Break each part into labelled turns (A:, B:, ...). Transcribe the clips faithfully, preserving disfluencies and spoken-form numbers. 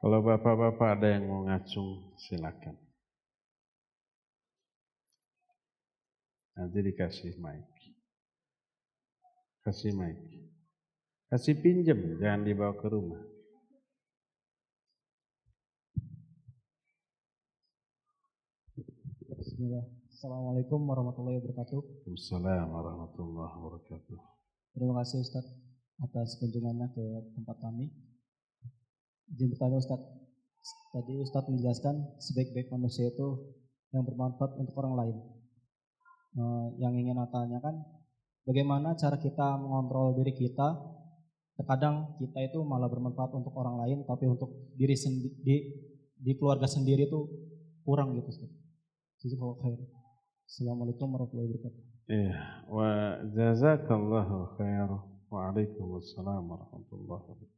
A: Kalau bapak-bapak ada yang mau ngacung, silakan. Nanti dikasih mic. Kasih mic. Kasih pinjem, jangan dibawa ke rumah.
B: Bismillah. Assalamualaikum warahmatullahi wabarakatuh.
A: Waalaikumsalam warahmatullahi wabarakatuh.
B: Terima kasih Ustadz atas kunjungannya ke tempat kami. Izin bertanya Ustadz, tadi Ustadz menjelaskan sebaik-baik manusia itu yang bermanfaat untuk orang lain. Nah, yang ingin saya tanyakan, bagaimana cara kita mengontrol diri kita? Terkadang kita itu malah bermanfaat untuk orang lain, tapi untuk diri sendiri di, di keluarga sendiri itu kurang gitu Ustadz. Jazakallahu khair. Assalamualaikum warahmatullahi wabarakatuh.
A: Iya, wa jazakallahu khair. Waalaikumsalam warahmatullahi wabarakatuh.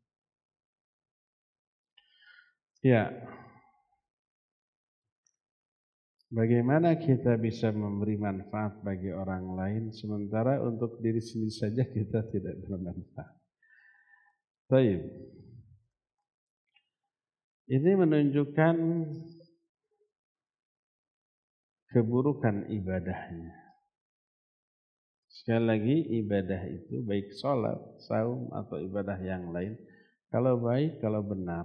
A: Ya. Bagaimana kita bisa memberi manfaat bagi orang lain sementara untuk diri sendiri saja kita tidak bermanfaat. Baik. Ini menunjukkan keburukan ibadahnya. Sekali lagi, ibadah itu baik sholat, saum atau ibadah yang lain, kalau baik, kalau benar,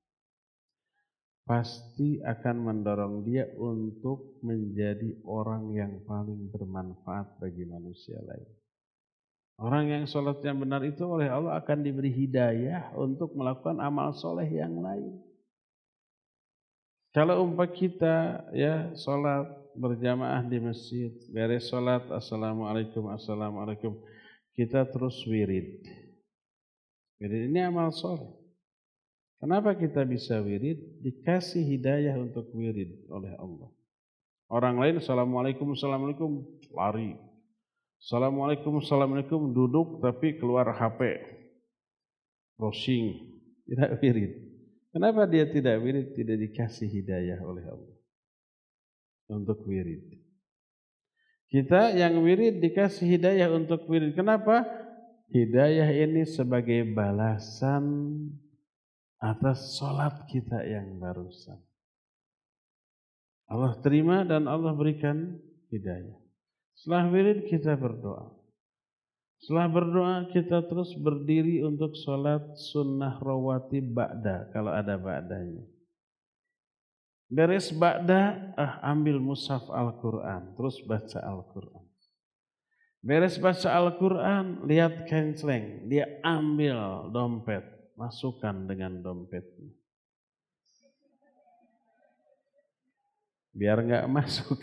A: pasti akan mendorong dia untuk menjadi orang yang paling bermanfaat bagi manusia lain. Orang yang sholatnya benar itu oleh Allah akan diberi hidayah untuk melakukan amal soleh yang lain. Kalau umpah kita ya sholat berjamaah di masjid, beres sholat, assalamualaikum, assalamualaikum, kita terus wirid. Wirid ini amal soleh. Kenapa kita bisa wirid? Dikasih hidayah untuk wirid oleh Allah. Orang lain assalamualaikum, assalamualaikum, lari. Assalamualaikum, assalamualaikum, duduk tapi keluar H P, browsing, tidak wirid. Kenapa dia tidak wirid? Tidak dikasih hidayah oleh Allah untuk wirid. Kita yang wirid dikasih hidayah untuk wirid. Kenapa? Hidayah ini sebagai balasan atas sholat kita yang barusan. Allah terima dan Allah berikan hidayah. Setelah wirid kita berdoa. Setelah berdoa kita terus berdiri untuk sholat sunnah rawatib ba'da kalau ada ba'danya. Beres ba'da, ah ambil mushaf Al-Quran, terus baca Al-Quran. Beres baca Al-Quran, lihat kenceleng, dia ambil dompet, masukkan dengan dompetnya. Biar enggak masuk.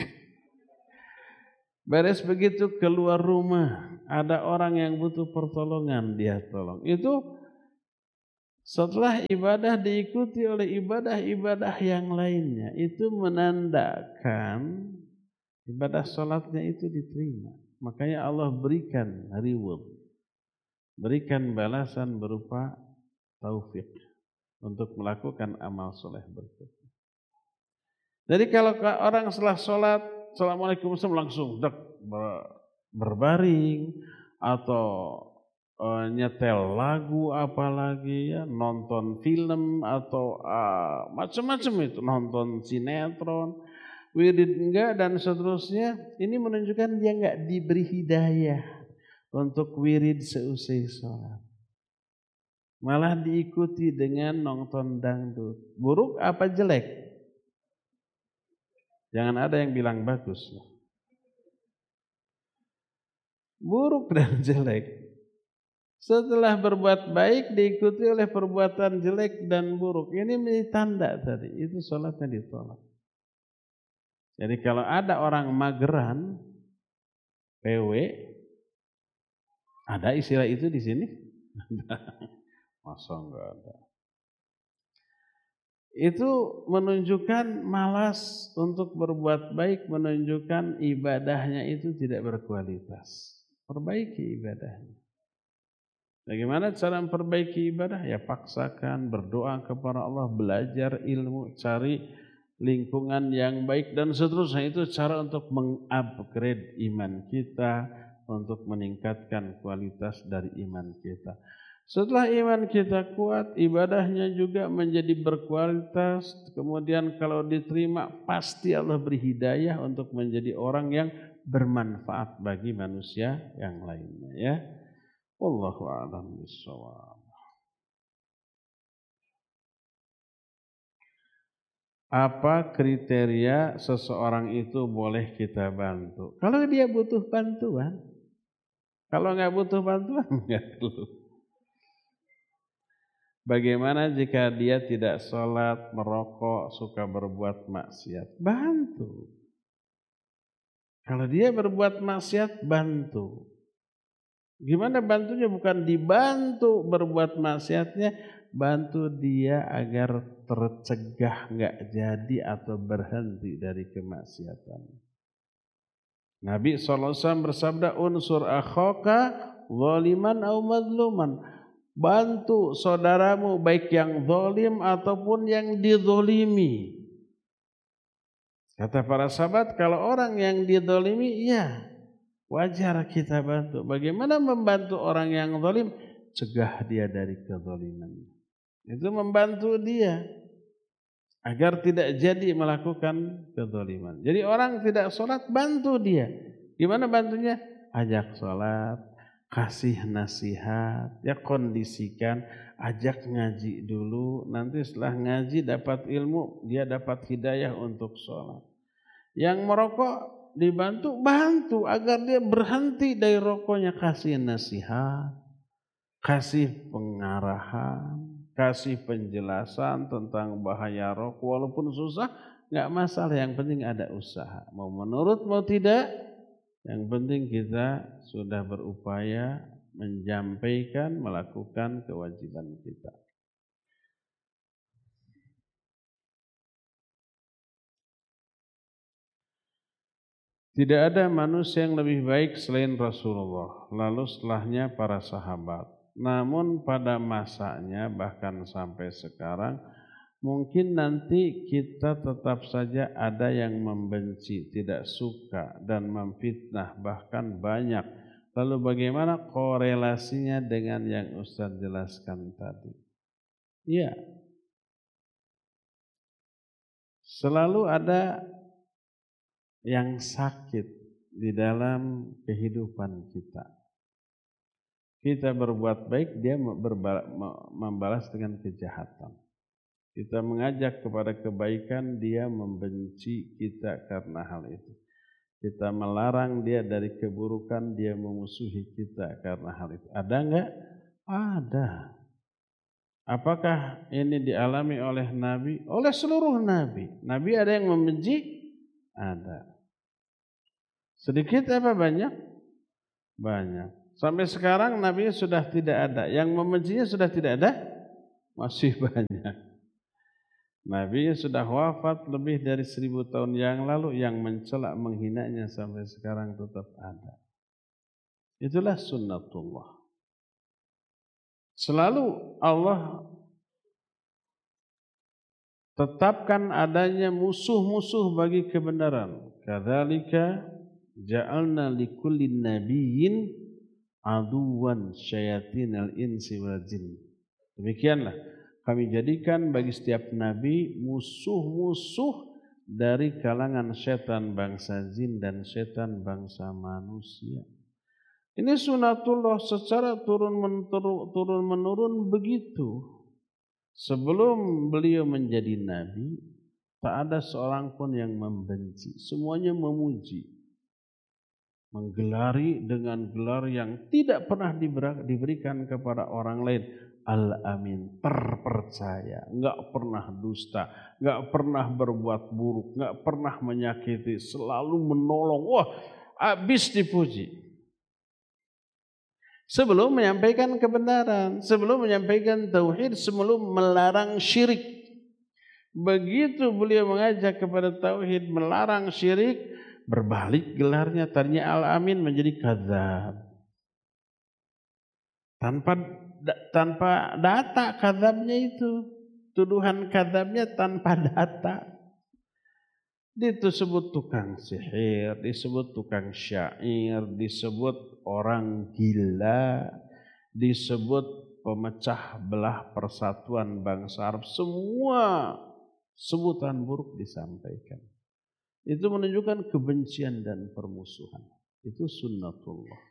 A: Beres begitu keluar rumah, ada orang yang butuh pertolongan, dia tolong. Itu setelah ibadah diikuti oleh ibadah-ibadah yang lainnya, itu menandakan ibadah sholatnya itu diterima. Makanya Allah berikan reward, berikan balasan berupa taufik untuk melakukan amal soleh berikutnya. Jadi kalau orang setelah sholat, assalamualaikum langsung dek berbaring atau uh, nyetel lagu apalagi ya, nonton film atau uh, macam-macam itu, nonton sinetron, wirid enggak dan seterusnya, ini menunjukkan dia enggak diberi hidayah untuk wirid seusai sholat. Malah diikuti dengan nonton dangdut. Buruk apa jelek? Jangan ada yang bilang bagus. Buruk dan jelek. Setelah berbuat baik diikuti oleh perbuatan jelek dan buruk. Ini menjadi tanda tadi. Itu sholatnya ditolak. Jadi kalau ada orang mageran, P W, ada istilah itu di sini? Masa enggak ada? Itu menunjukkan malas untuk berbuat baik, menunjukkan ibadahnya itu tidak berkualitas. Perbaiki ibadahnya. Bagaimana cara memperbaiki ibadah? Ya paksakan, berdoa kepada Allah, belajar ilmu, cari lingkungan yang baik dan seterusnya. Itu cara untuk mengupgrade iman kita, untuk meningkatkan kualitas dari iman kita. Setelah iman kita kuat, ibadahnya juga menjadi berkualitas. Kemudian kalau diterima, pasti Allah beri hidayah untuk menjadi orang yang bermanfaat bagi manusia yang lainnya. Ya, wallahu a'lam bishawab. Apa kriteria seseorang itu boleh kita bantu? Kalau dia butuh bantuan, kalau nggak butuh bantuan nggak perlu. Bagaimana jika dia tidak sholat, merokok, suka berbuat maksiat? Bantu. Kalau dia berbuat maksiat, bantu. Gimana bantunya? Bukan dibantu berbuat maksiatnya, bantu dia agar tercegah nggak jadi atau berhenti dari kemaksiatan. Nabi shallallahu alaihi wasallam bersabda, unsur akhaka zaliman au madluman. Bantu saudaramu baik yang zalim ataupun yang dizalimi. Kata para sahabat, kalau orang yang dizalimi, iya wajar kita bantu. Bagaimana membantu orang yang zalim? Cegah dia dari kezaliman. Itu membantu dia agar tidak jadi melakukan kezaliman. Jadi orang tidak sholat, bantu dia. Gimana bantunya? Ajak sholat, kasih nasihat, ya kondisikan, ajak ngaji dulu, nanti setelah ngaji dapat ilmu, dia dapat hidayah untuk sholat. Yang merokok dibantu, bantu agar dia berhenti dari rokoknya, kasih nasihat, kasih pengarahan, kasih penjelasan tentang bahaya rokok, walaupun susah, nggak masalah, yang penting ada usaha, mau menurut mau tidak. Yang penting kita sudah berupaya menyampaikan, melakukan kewajiban kita. Tidak ada manusia yang lebih baik selain Rasulullah, lalu setelahnya para sahabat. Namun pada masanya bahkan sampai sekarang, mungkin nanti kita tetap saja ada yang membenci, tidak suka dan memfitnah, bahkan banyak. Lalu bagaimana korelasinya dengan yang Ustaz jelaskan tadi? Iya, selalu ada yang sakit di dalam kehidupan kita. Kita berbuat baik, dia membalas dengan kejahatan. Kita mengajak kepada kebaikan, dia membenci kita karena hal itu. Kita melarang dia dari keburukan, dia memusuhi kita karena hal itu. Ada enggak? Ada. Apakah ini dialami oleh Nabi? Oleh seluruh Nabi. Nabi ada yang membenci? Ada. Sedikit apa banyak? Banyak. Sampai sekarang Nabi sudah tidak ada. Yang membencinya sudah tidak ada? Masih banyak. Nabi sudah wafat lebih dari seribu tahun yang lalu, yang mencela menghinanya sampai sekarang tetap ada. Itulah sunnatullah. Selalu Allah tetapkan adanya musuh-musuh bagi kebenaran. Kadzalika ja'alna likulli nabiyyin aduwan syayatinal insi wal jin. Demikianlah kami jadikan bagi setiap nabi musuh-musuh dari kalangan setan bangsa jin dan setan bangsa manusia. Ini sunatullah secara turun turun menurun begitu. Sebelum beliau menjadi nabi, tak ada seorang pun yang membenci, semuanya memuji, menggelari dengan gelar yang tidak pernah diberikan kepada orang lain. Al-Amin, terpercaya, enggak pernah dusta, enggak pernah berbuat buruk, enggak pernah menyakiti, selalu menolong. Wah, habis dipuji. Sebelum menyampaikan kebenaran, sebelum menyampaikan tauhid, sebelum melarang syirik. Begitu beliau mengajak kepada tauhid, melarang syirik, berbalik gelarnya, tadinya Al-Amin menjadi kadzab. Tanpa tanpa data kadzabnya itu, tuduhan kadzabnya tanpa data. Disebut tukang sihir, disebut tukang syair, disebut orang gila, disebut pemecah belah persatuan bangsa Arab. Semua sebutan buruk disampaikan. Itu menunjukkan kebencian dan permusuhan. Itu sunnatullah.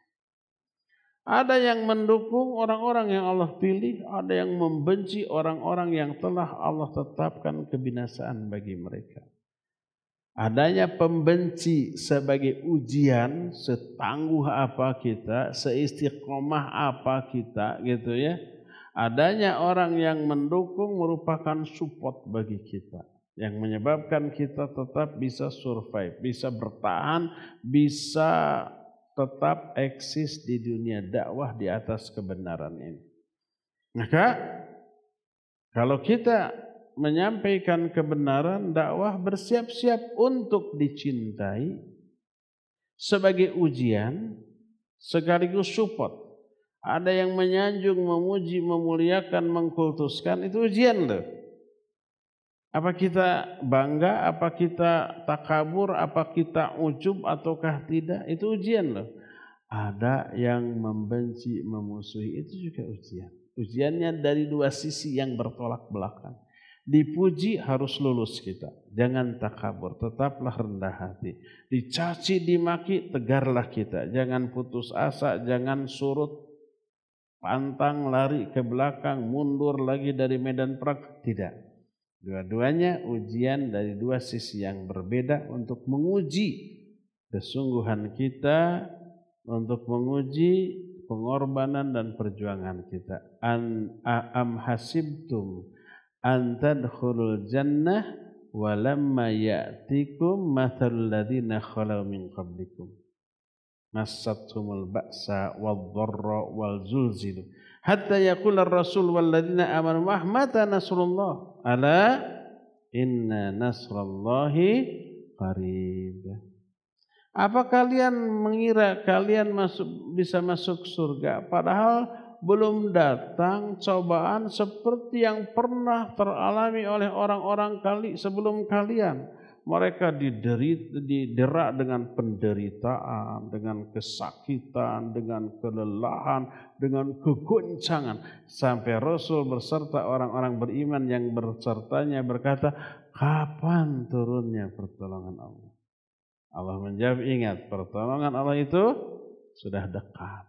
A: Ada yang mendukung orang-orang yang Allah pilih, ada yang membenci orang-orang yang telah Allah tetapkan kebinasaan bagi mereka. Adanya pembenci sebagai ujian, setangguh apa kita, seistiqomah apa kita, gitu ya. Adanya orang yang mendukung merupakan support bagi kita, yang menyebabkan kita tetap bisa survive, bisa bertahan, bisa tetap eksis di dunia dakwah di atas kebenaran ini. Maka kalau kita menyampaikan kebenaran, dakwah bersiap-siap untuk dicintai sebagai ujian sekaligus support. Ada yang menyanjung, memuji, memuliakan, mengkultuskan, itu ujian loh. Apa kita bangga, apa kita takabur, apa kita ujub ataukah tidak, itu ujian loh. Ada yang membenci, memusuhi, itu juga ujian. Ujiannya dari dua sisi yang bertolak belakang. Dipuji harus lulus kita, jangan takabur, tetaplah rendah hati. Dicaci, dimaki, tegarlah kita, jangan putus asa, jangan surut, pantang, lari ke belakang, mundur lagi dari medan perang, tidak. Dua-duanya ujian dari dua sisi yang berbeda untuk menguji kesungguhan kita, untuk menguji pengorbanan dan perjuangan kita. An am hasibtum an tadkhulul jannah wa lamma ya'tikum mathalul ladzina khalau min qablikum massathumul ba'sa wadh-dharra wal zulzilu hatta yaqula ar-rasul wal ladzina amanu mata nasrullah ala inna nasrallahi qarib. Apa kalian mengira kalian masuk bisa masuk surga padahal belum datang cobaan seperti yang pernah teralami oleh orang-orang kali sebelum kalian? Mereka diderita, didera dengan penderitaan, dengan kesakitan, dengan kelelahan, dengan kegoncangan. Sampai Rasul berserta orang-orang beriman yang bersertanya berkata, kapan turunnya pertolongan Allah? Allah menjawab, ingat, pertolongan Allah itu sudah dekat.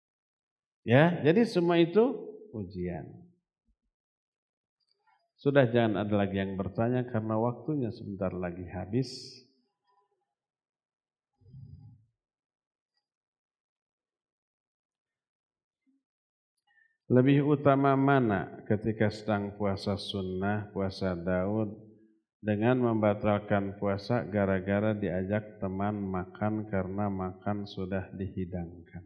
A: Ya, jadi semua itu ujian. Sudah, jangan ada lagi yang bertanya karena waktunya sebentar lagi habis. Lebih utama mana ketika sedang puasa sunnah, puasa Daud, dengan membatalkan puasa gara-gara diajak teman makan karena makan sudah dihidangkan?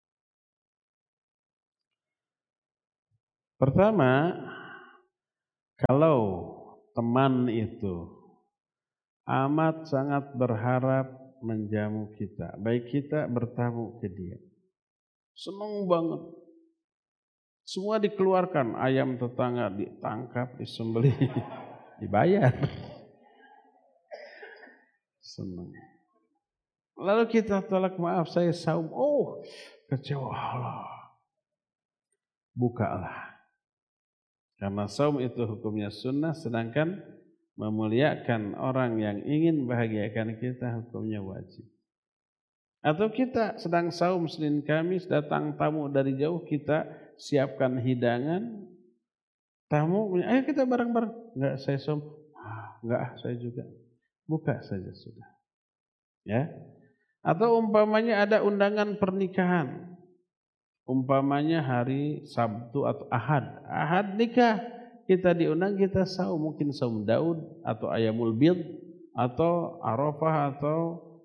A: Pertama, kalau teman itu amat sangat berharap menjamu kita, baik kita bertamu ke dia, senang banget, semua dikeluarkan, ayam tetangga ditangkap, disembelih, dibayar, senang. Lalu kita tolak, maaf saya saum, oh kecewa, Allah, bukalah. Karena saum itu hukumnya sunnah, sedangkan memuliakan orang yang ingin bahagiakan kita hukumnya wajib. Atau kita sedang saum Senin Kamis, datang tamu dari jauh, kita siapkan hidangan, tamu, ayo kita bareng-bareng. Enggak, saya saum. Ah, enggak, saya juga. Buka saja sudah. Ya. Atau umpamanya ada undangan pernikahan. Umpamanya hari Sabtu atau Ahad, Ahad nikah, kita diundang, kita saum, mungkin saum Daud atau Ayamul Bid atau Arafah atau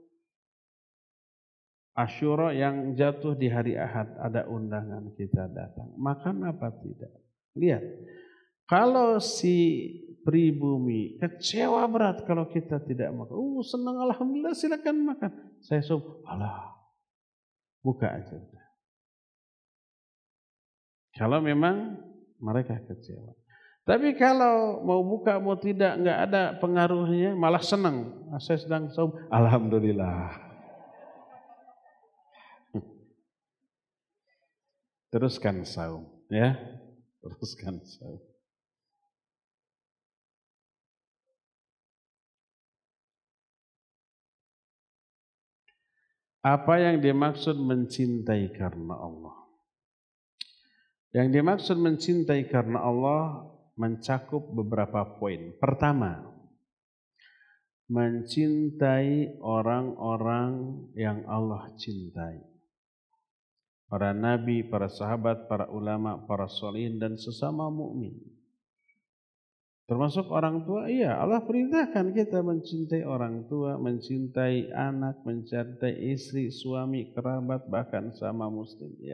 A: Asyura yang jatuh di hari Ahad, ada undangan kita datang. Makan apa tidak? Lihat, kalau si pribumi kecewa berat kalau kita tidak makan, oh senang, alhamdulillah silakan makan. Saya saum, alah, buka aja. Kalau memang mereka kecewa. Tapi kalau mau buka mau tidak, enggak ada pengaruhnya, malah senang. Saya sedang saum, alhamdulillah. Teruskan saum, ya. Teruskan. Apa yang dimaksud mencintai karena Allah? Yang dimaksud mencintai karena Allah mencakup beberapa poin. Pertama, mencintai orang-orang yang Allah cintai. Para nabi, para sahabat, para ulama, para sholihin dan sesama mukmin. Termasuk orang tua, iya Allah perintahkan kita mencintai orang tua, mencintai anak, mencintai istri, suami, kerabat, bahkan sama muslim. Ya.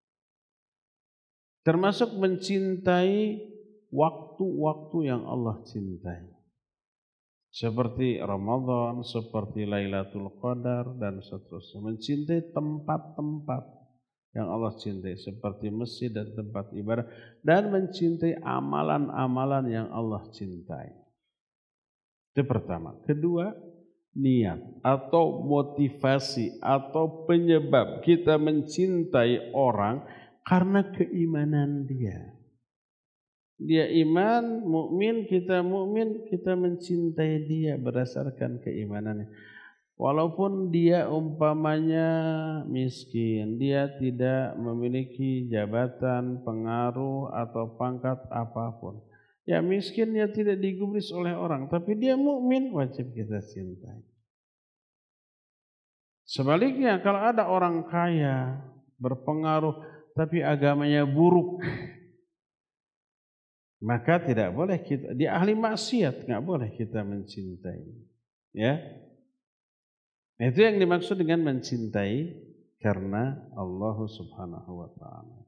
A: Termasuk mencintai waktu-waktu yang Allah cintai. Seperti Ramadan, seperti Lailatul Qadar, dan seterusnya. Mencintai tempat-tempat yang Allah cintai seperti masjid dan tempat ibadah, dan mencintai amalan-amalan yang Allah cintai. Itu pertama. Kedua, niat atau motivasi atau penyebab kita mencintai orang karena keimanan dia. Dia iman, mukmin, kita mukmin, kita mencintai dia berdasarkan keimanannya. Walaupun dia umpamanya miskin, dia tidak memiliki jabatan, pengaruh, atau pangkat apapun. Ya miskin, ya tidak digubris oleh orang, tapi dia mukmin, wajib kita cintai. Sebaliknya, kalau ada orang kaya, berpengaruh, tapi agamanya buruk, maka tidak boleh kita, dia ahli maksiat, nggak boleh kita mencintai. Ya. Itu yang dimaksud dengan mencintai karena Allah Subhanahu wa ta'ala.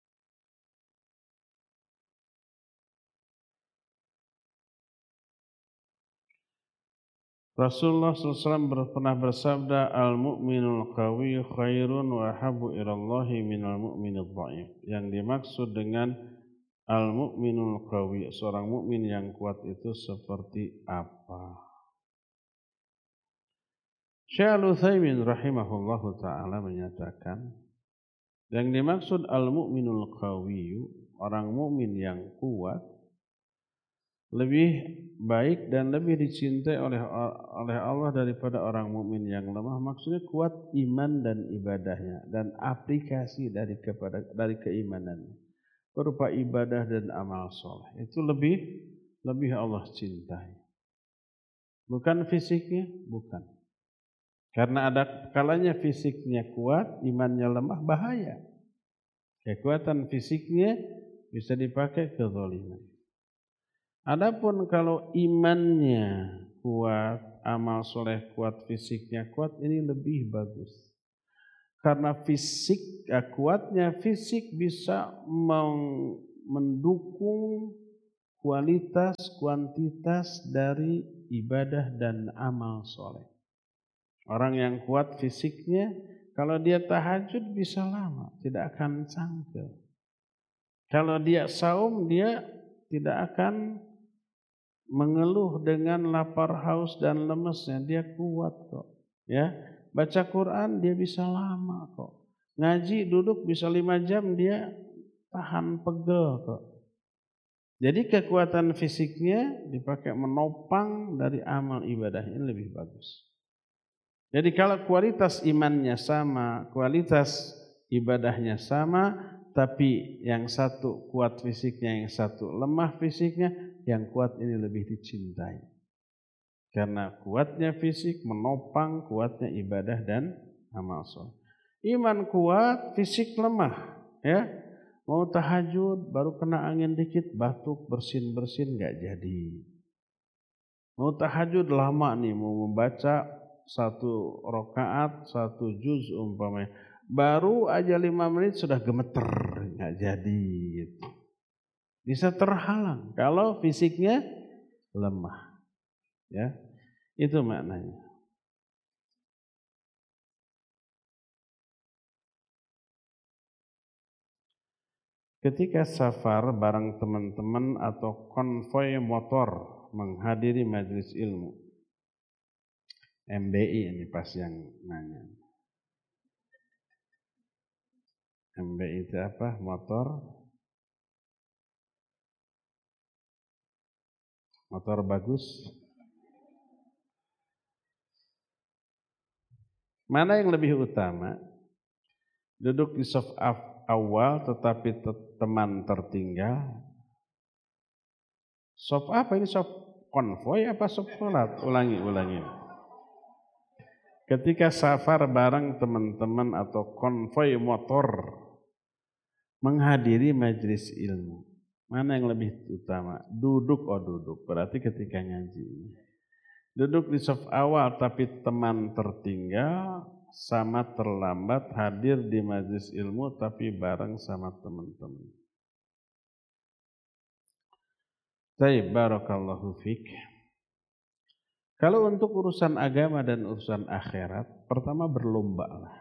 A: Rasulullah shallallahu alaihi wasallam pernah bersabda, al-mu'minul qawi khairun wa habu ilallahi minal mu'minil dha'if. Yang dimaksud dengan al-mu'minul qawi, seorang mukmin yang kuat itu seperti apa? Syekh Al-Utsaimin rahimahullahu ta'ala menyatakan, yang dimaksud al-mu'minul qawi, orang mukmin yang kuat, lebih baik dan lebih dicintai oleh oleh Allah daripada orang mukmin yang lemah. Maksudnya kuat iman dan ibadahnya dan aplikasi dari kepada dari keimanannya berupa ibadah dan amal soleh. Itu lebih lebih Allah cintai. Bukan fisiknya, bukan. Karena ada kalanya fisiknya kuat, imannya lemah, bahaya. Kekuatan fisiknya bisa dipakai kezaliman. Adapun kalau imannya kuat, amal soleh kuat, fisiknya kuat, ini lebih bagus. Karena fisik, ya, kuatnya fisik bisa mendukung kualitas, kuantitas dari ibadah dan amal soleh. Orang yang kuat fisiknya, kalau dia tahajud bisa lama, tidak akan cangkel. Kalau dia saum, dia tidak akan mengeluh dengan lapar, haus dan lemesnya, dia kuat kok. Ya, baca Quran dia bisa lama kok. Ngaji duduk bisa lima jam dia tahan pegel kok. Jadi kekuatan fisiknya dipakai menopang dari amal ibadahnya lebih bagus. Jadi kalau kualitas imannya sama, kualitas ibadahnya sama, tapi yang satu kuat fisiknya, yang satu lemah fisiknya, yang kuat ini lebih dicintai. Karena kuatnya fisik menopang kuatnya ibadah dan amal soleh. Iman kuat, fisik lemah. Ya, mau tahajud baru kena angin dikit, batuk, bersin-bersin nggak jadi. Mau tahajud lama nih, mau membaca satu rakaat, satu juz umpamanya, baru aja lima menit sudah gemeter, nggak jadi. Gitu. Bisa terhalang kalau fisiknya lemah. Ya, itu maknanya. Ketika safar bareng teman-teman atau konvoi motor menghadiri majelis ilmu, M B I ini pas yang nanya. M B I itu apa? Motor Motor bagus. Mana yang lebih utama? Duduk di saf awal tetapi teman tertinggal. Saf apa ini? Saf konvoy apa saf sholat? Ulangi, ulangi. Ketika safar bareng teman-teman atau konvoy motor menghadiri majelis ilmu, mana yang lebih utama? Duduk, oh duduk, berarti ketika ngaji. Duduk di saf awal tapi teman tertinggal, sama terlambat hadir di majelis ilmu tapi bareng sama teman-teman. Baik, barakallahu fik. Kalau untuk urusan agama dan urusan akhirat, pertama berlomba lah.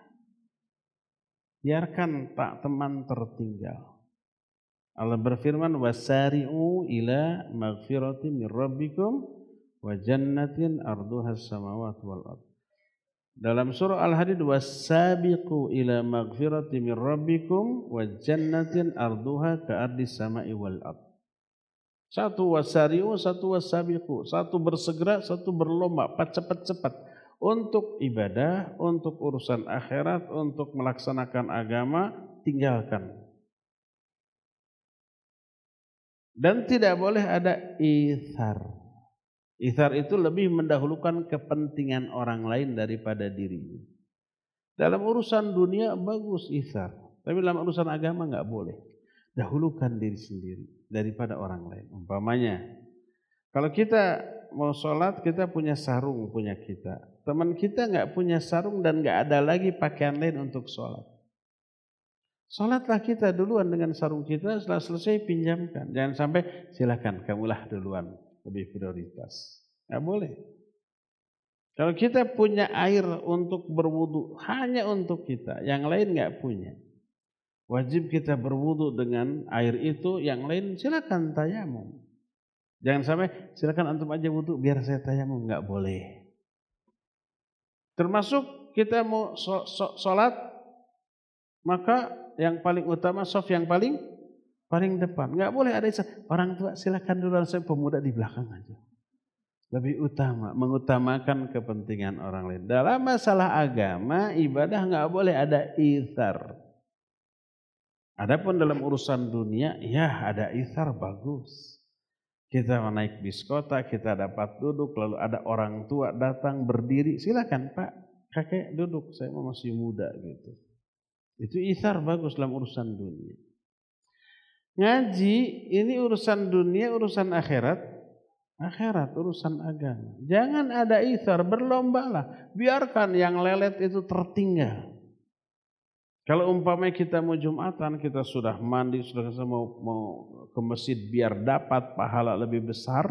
A: Biarkan tak teman tertinggal. Allah berfirman, wasari'u ila maghfiratin min rabbikum wa jannatin arduhas samawati wal ardh. Dalam surah Al-Hadid, wasabiqu ila maghfiratin min rabbikum wa jannatin arduha ka'ardis sama'i wal ardh. Satu wasari'u, satu wasabiqu, satu bersegera, satu berlomba, cepat-cepat untuk ibadah, untuk urusan akhirat, untuk melaksanakan agama, tinggalkan. Dan tidak boleh ada ithar. Ithar itu lebih mendahulukan kepentingan orang lain daripada dirinya. Dalam urusan dunia bagus ithar, tapi dalam urusan agama enggak boleh. Dahulukan diri sendiri daripada orang lain. Umpamanya, kalau kita mau sholat, kita punya sarung punya kita. Teman kita enggak punya sarung dan enggak ada lagi pakaian lain untuk sholat. Sholatlah kita duluan dengan sarung kita, setelah selesai pinjamkan. Jangan sampai silakan kamulah duluan, lebih prioritas. Enggak boleh. Kalau kita punya air untuk berwudu hanya untuk kita, yang lain enggak punya. Wajib kita berwudu dengan air itu, yang lain silakan tayamum. Jangan sampai silakan antum aja wudu biar saya tayamum, enggak boleh. Termasuk kita mau sholat, maka yang paling utama saf yang paling paling depan. Enggak boleh ada orang tua silakan duluan, saya pemuda di belakang aja. Lebih utama mengutamakan kepentingan orang lain. Dalam masalah agama, ibadah enggak boleh ada itsar. Adapun dalam urusan dunia, ya ada itsar bagus. Kita naik bis kota, kita dapat duduk, lalu ada orang tua datang berdiri, silakan Pak, kakek duduk, saya masih muda gitu. Itu itsar bagus dalam urusan dunia. Ngaji ini urusan dunia, urusan akhirat, akhirat urusan agama. Jangan ada itsar, berlombalah. Biarkan yang lelet itu tertinggal. Kalau umpamanya kita mau Jumatan, kita sudah mandi, sudah mau, mau ke masjid biar dapat pahala lebih besar,